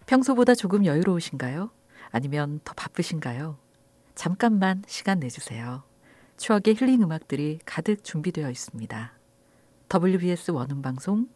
평소보다 조금 여유로우신가요? 아니면 더 바쁘신가요? 잠깐만 시간 내주세요. 추억의 힐링 음악들이 가득 준비되어 있습니다. WBS 원음방송